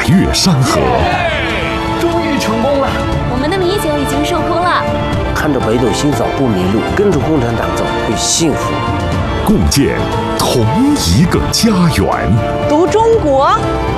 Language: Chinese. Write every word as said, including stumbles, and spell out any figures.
越山河。 终于成功了！ 我们的米酒已经收工了。 看着北斗星早不迷路，跟着共产党走会幸福。 共建同一个家园。 读中国，